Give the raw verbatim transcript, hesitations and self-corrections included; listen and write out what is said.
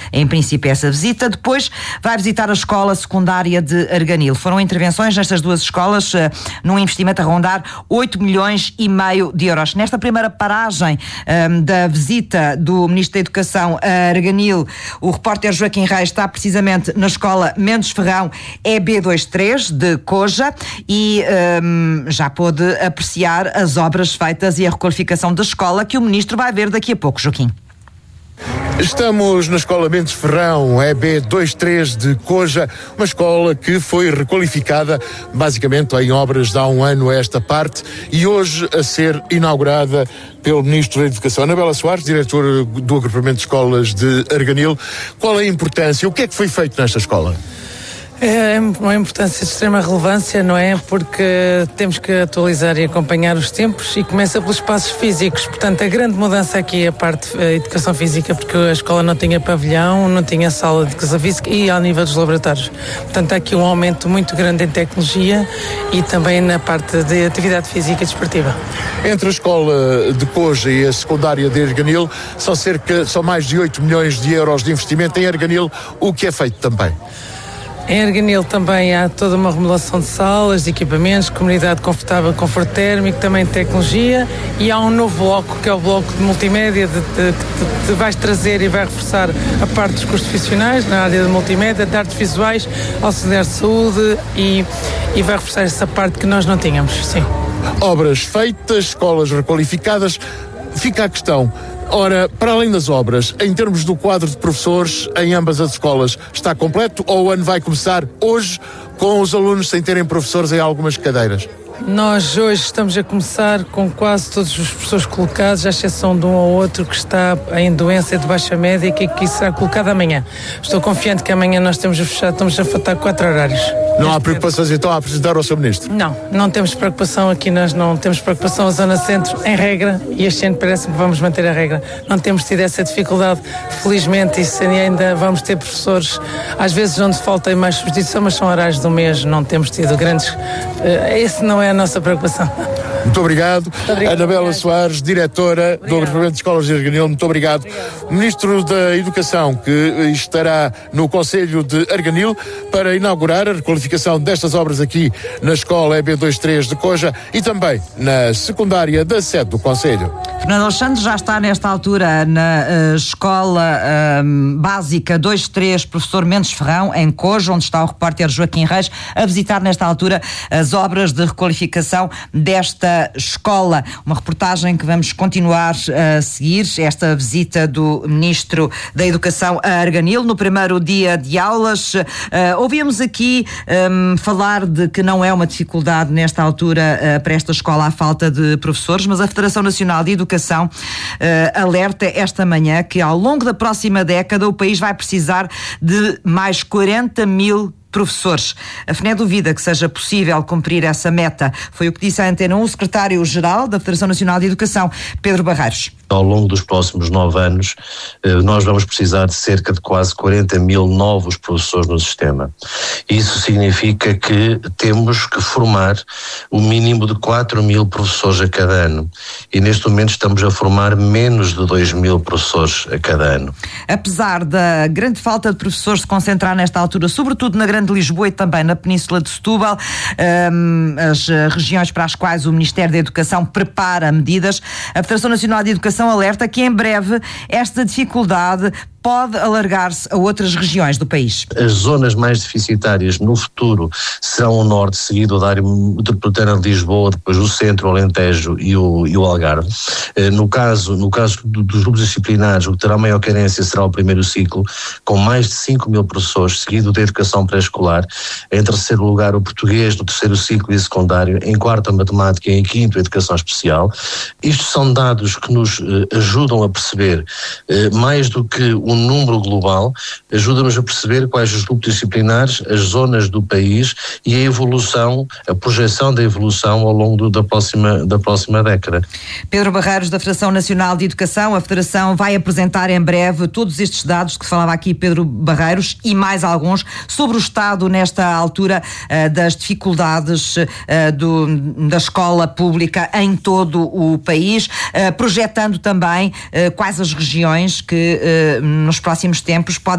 em princípio, essa visita. Depois vai visitar a escola secundária de Arganil. Foram intervenções nestas duas escolas uh, num investimento a rondar oito milhões e meio de euros. Nesta primeira paragem um, da visita do Ministro da Educação a Arganil, o repórter Joaquim Reis está precisamente na escola Mendes Ferrão E B vinte e três de Coja e um, já pôde apreciar as obras feitas e a requalificação da escola que o Ministro vai ver daqui a pouco, Joaquim. Estamos na escola Mendes Ferrão, E B vinte e três de Coja, uma escola que foi requalificada basicamente em obras de há um ano a esta parte e hoje a ser inaugurada pelo Ministro da Educação. Anabela Soares, diretora do Agrupamento de Escolas de Arganil. Qual é a importância? O que é que foi feito nesta escola? É uma importância de extrema relevância, não é? Porque temos que atualizar e acompanhar os tempos e começa pelos espaços físicos. Portanto, a grande mudança aqui é a parte da educação física, porque a escola não tinha pavilhão, não tinha sala de educação física e ao nível dos laboratórios. Portanto, há aqui um aumento muito grande em tecnologia e também na parte de atividade física e desportiva. Entre a escola de Coja e a secundária de Arganil, são cerca, são mais de oito milhões de euros de investimento. Em Arganil, o que é feito também? Em Arganil também há toda uma remodelação de salas, de equipamentos, comunidade confortável, conforto térmico, também tecnologia, e há um novo bloco, que é o bloco de multimédia, de, de, que te vais trazer e vai reforçar a parte dos cursos profissionais, na área de multimédia, de artes visuais, auxiliar de saúde, e, e vai reforçar essa parte que nós não tínhamos, sim. Obras feitas, escolas requalificadas, fica a questão. Ora, para além das obras, em termos do quadro de professores em ambas as escolas, está completo ou o ano vai começar hoje com os alunos sem terem professores em algumas cadeiras? Nós hoje estamos a começar com quase todos os professores colocados, à exceção de um ou outro que está em doença de baixa médica e que será colocado amanhã. Estou confiante que amanhã nós temos a fechar, estamos a faltar quatro horários. Não há preocupações então a apresentar ao seu Ministro? Não, não temos preocupação aqui, nós não temos preocupação a Zona Centro em regra, e este ano parece-me que vamos manter a regra. Não temos tido essa dificuldade, felizmente, e ainda vamos ter professores, às vezes onde falta mais substituição, mas são horários do mês, não temos tido grandes... Uh, esse não é a nossa preocupação. Muito obrigado. Muito obrigado. Anabela obrigado. Soares, diretora obrigado. do Agrupamento de Escolas de Arganil, muito obrigado. obrigado. Ministro da Educação, que estará no Conselho de Arganil para inaugurar a requalificação destas obras aqui na escola E B vinte e três de Coja e também na secundária da sede do Conselho. Fernando Alexandre já está nesta altura na uh, Escola uh, Básica vinte e três, professor Mendes Ferrão, em Coja, onde está o repórter Joaquim Reis, a visitar nesta altura as obras de requalificação desta escola. Uma reportagem que vamos continuar a seguir, esta visita do Ministro da Educação a Arganil, no primeiro dia de aulas. Uh, ouvíamos aqui um, falar de que não é uma dificuldade nesta altura uh, para esta escola a falta de professores, mas a Federação Nacional de Educação uh, alerta esta manhã que ao longo da próxima década o país vai precisar de mais quarenta mil professores. A F N E duvida que seja possível cumprir essa meta. Foi o que disse à Antena um o secretário-geral da Federação Nacional de Educação, Pedro Barreiros. Ao longo dos próximos nove anos, nós vamos precisar de cerca de quase quarenta mil novos professores no sistema. Isso significa que temos que formar o mínimo de quatro mil professores a cada ano. E neste momento estamos a formar menos de dois mil professores a cada ano. Apesar da grande falta de professores se concentrar nesta altura, sobretudo na Grande Lisboa e também na Península de Setúbal, um, as regiões para as quais o Ministério da Educação prepara medidas, a Federação Nacional de Educação alerta que em breve esta dificuldade pode alargar-se a outras regiões do país. As zonas mais deficitárias no futuro serão o norte, seguido da área metropolitana de Lisboa, depois o centro, o Alentejo e o, e o Algarve. No caso, no caso dos grupos disciplinares, o que terá maior carência será o primeiro ciclo, com mais de cinco mil professores, seguido da educação pré-escolar, em terceiro lugar o português no terceiro ciclo e secundário, em quarto a matemática e em quinto a educação especial. Isto são dados que nos eh, ajudam a perceber, eh, mais do que o número global, ajuda-nos a perceber quais os grupos disciplinares, as zonas do país e a evolução, a projeção da evolução ao longo do, da, próxima, da próxima década. Pedro Barreiros, da Federação Nacional de Educação. A Federação vai apresentar em breve todos estes dados que falava aqui Pedro Barreiros e mais alguns sobre o estado nesta altura uh, das dificuldades uh, do, da escola pública em todo o país, uh, projetando também uh, quais as regiões que uh, nos próximos tempos podem